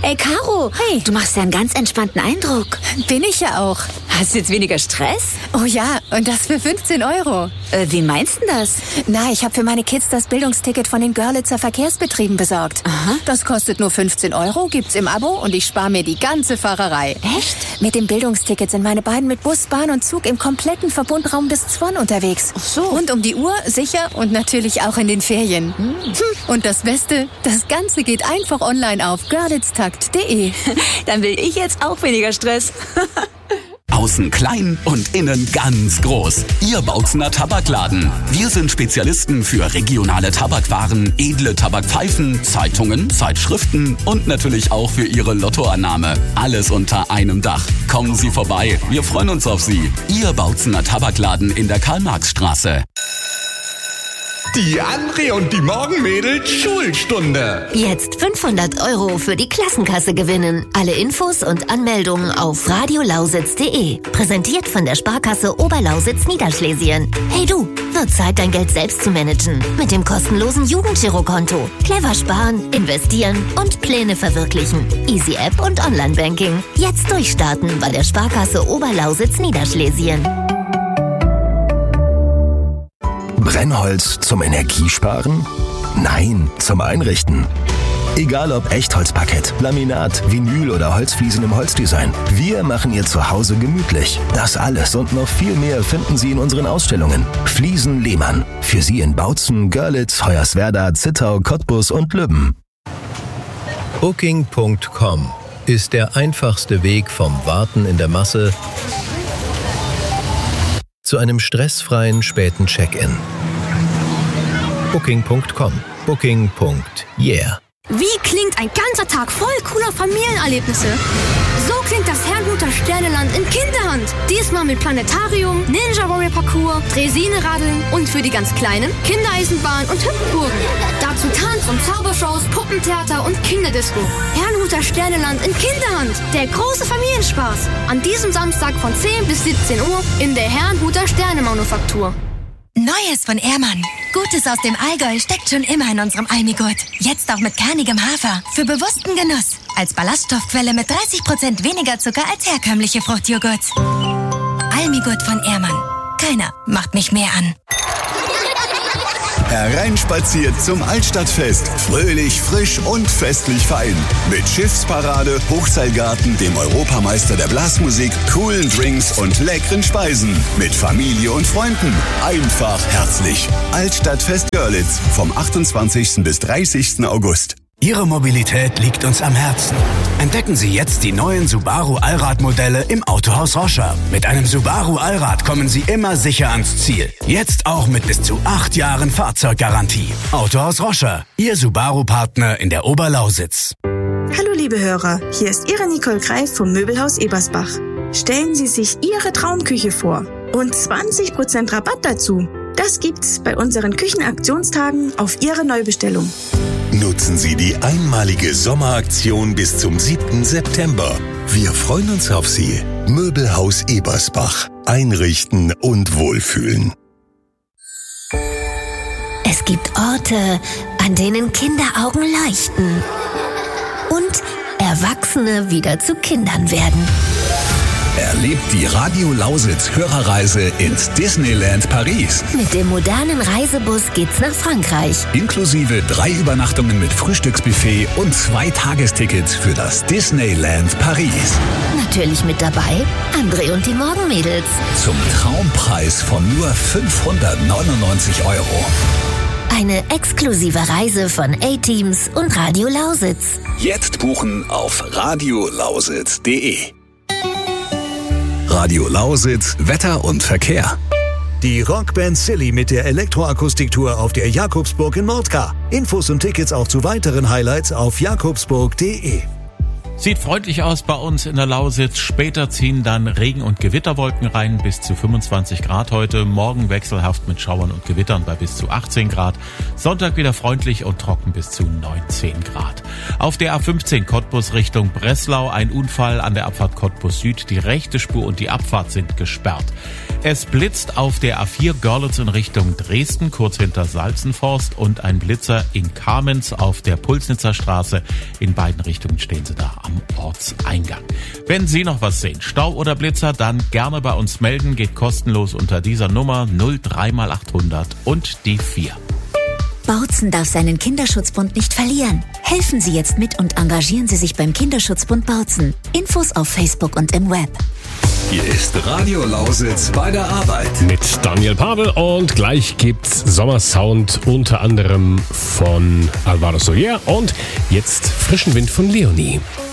Ey, Caro, Hey. du machst ja einen ganz entspannten Eindruck. Bin ich ja auch. Hast du jetzt weniger Stress? Oh ja, und das für 15 €. Wie meinst du das? Na, ich habe für meine Kids das Bildungsticket von den Görlitzer Verkehrsbetrieben besorgt. Aha. Das kostet nur 15 €, gibt's im Abo und ich spare mir die ganze Fahrerei. Echt? Mit dem Bildungsticket sind meine beiden mit Bus, Bahn und Zug im kompletten Verbundraum des Zwon unterwegs. Ach so. Rund um die Uhr, sicher und natürlich auch in den Ferien. Und das Beste, das Ganze geht einfach online auf görlitztakt.de. Dann will ich jetzt auch weniger Stress. Außen klein und innen ganz groß. Ihr Bautzener Tabakladen. Wir sind Spezialisten für regionale Tabakwaren, edle Tabakpfeifen, Zeitungen, Zeitschriften und natürlich auch für Ihre Lottoannahme. Alles unter einem Dach. Kommen Sie vorbei. Wir freuen uns auf Sie. Ihr Bautzener Tabakladen in der Karl-Marx-Straße. Die André und die Morgenmädels Schulstunde. Jetzt 500 € für die Klassenkasse gewinnen. Alle Infos und Anmeldungen auf radiolausitz.de. Präsentiert von der Sparkasse Oberlausitz-Niederschlesien. Hey du, wird Zeit, dein Geld selbst zu managen. Mit dem kostenlosen Jugendgirokonto. Clever sparen, investieren und Pläne verwirklichen. Easy App und Online-Banking. Jetzt durchstarten bei der Sparkasse Oberlausitz-Niederschlesien. Brennholz zum Energiesparen? Nein, zum Einrichten. Egal ob Echtholzparkett, Laminat, Vinyl oder Holzfliesen im Holzdesign, wir machen Ihr Zuhause gemütlich. Das alles und noch viel mehr finden Sie in unseren Ausstellungen. Fliesen Lehmann. Für Sie in Bautzen, Görlitz, Hoyerswerda, Zittau, Cottbus und Lübben. Booking.com ist der einfachste Weg vom Warten in der Masse zu einem stressfreien späten Check-in. Booking.com. Booking.yeah. Wie klingt ein ganzer Tag voll cooler Familienerlebnisse? So klingt das Herrnhuter Sterneland in Kinderhand. Diesmal mit Planetarium, Ninja Warrior Parcours, Draisine-Radeln und für die ganz Kleinen Kindereisenbahn und Hüpfburgen. Dazu Tanz- und Zaubershows, Puppentheater und Kinderdisco. Herrnhuter Sterneland in Kinderhand. Der große Familienspaß. An diesem Samstag von 10 bis 17 Uhr in der Herrnhuter Sternemanufaktur. Neues von Ehrmann. Gutes aus dem Allgäu steckt schon immer in unserem Almigurt. Jetzt auch mit kernigem Hafer. Für bewussten Genuss. Als Ballaststoffquelle mit 30% weniger Zucker als herkömmliche Fruchtjoghurts. Almigurt von Ehrmann. Keiner macht mich mehr an. Hereinspaziert zum Altstadtfest. Fröhlich, frisch und festlich fein. Mit Schiffsparade, Hochseilgarten, dem Europameister der Blasmusik, coolen Drinks und leckeren Speisen. Mit Familie und Freunden. Einfach herzlich. Altstadtfest Görlitz vom 28. bis 30. August. Ihre Mobilität liegt uns am Herzen. Entdecken Sie jetzt die neuen Subaru Allrad-Modelle im Autohaus Roscher. Mit einem Subaru Allrad kommen Sie immer sicher ans Ziel. Jetzt auch mit bis zu 8 Jahren Fahrzeuggarantie. Autohaus Roscher, Ihr Subaru-Partner in der Oberlausitz. Hallo liebe Hörer, hier ist Ihre Nicole Greif vom Möbelhaus Ebersbach. Stellen Sie sich Ihre Traumküche vor und 20% Rabatt dazu. Das gibt's bei unseren Küchenaktionstagen auf Ihre Neubestellung. Nutzen Sie die einmalige Sommeraktion bis zum 7. September. Wir freuen uns auf Sie. Möbelhaus Ebersbach. Einrichten und wohlfühlen. Es gibt Orte, an denen Kinderaugen leuchten und Erwachsene wieder zu Kindern werden. Erlebt die Radio Lausitz Hörerreise ins Disneyland Paris. Mit dem modernen Reisebus geht's nach Frankreich. Inklusive 3 Übernachtungen mit Frühstücksbuffet und 2 Tagestickets für das Disneyland Paris. Natürlich mit dabei André und die Morgenmädels. Zum Traumpreis von nur 599 €. Eine exklusive Reise von A-Teams und Radio Lausitz. Jetzt buchen auf radiolausitz.de. Radio Lausitz, Wetter und Verkehr. Die Rockband Silly mit der Elektroakustiktour auf der Jakobsburg in Mordka. Infos und Tickets auch zu weiteren Highlights auf jakobsburg.de. Sieht freundlich aus bei uns in der Lausitz. Später ziehen dann Regen- und Gewitterwolken rein, bis zu 25 Grad heute. Morgen wechselhaft mit Schauern und Gewittern bei bis zu 18 Grad. Sonntag wieder freundlich und trocken bis zu 19 Grad. Auf der A15 Cottbus Richtung Breslau ein Unfall an der Abfahrt Cottbus Süd. Die rechte Spur und die Abfahrt sind gesperrt. Es blitzt auf der A4 Görlitz in Richtung Dresden, kurz hinter Salzenforst, und ein Blitzer in Kamenz auf der Pulsnitzer Straße. In beiden Richtungen stehen sie da am Ortseingang. Wenn Sie noch was sehen, Stau oder Blitzer, dann gerne bei uns melden. Geht kostenlos unter dieser Nummer 03x800 und die 4. Bautzen darf seinen Kinderschutzbund nicht verlieren. Helfen Sie jetzt mit und engagieren Sie sich beim Kinderschutzbund Bautzen. Infos auf Facebook und im Web. Hier ist Radio Lausitz bei der Arbeit. Mit Daniel Pavel und gleich gibt's Sommersound unter anderem von Alvaro Soler und jetzt frischen Wind von Leonie.